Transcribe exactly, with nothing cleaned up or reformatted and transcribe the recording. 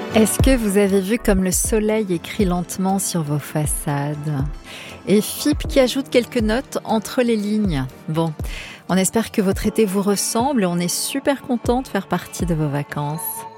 Est-ce que vous avez vu comme le soleil écrit lentement sur vos façades? Et F I P qui ajoute quelques notes entre les lignes. Bon, on espère que votre été vous ressemble et on est super content de faire partie de vos vacances.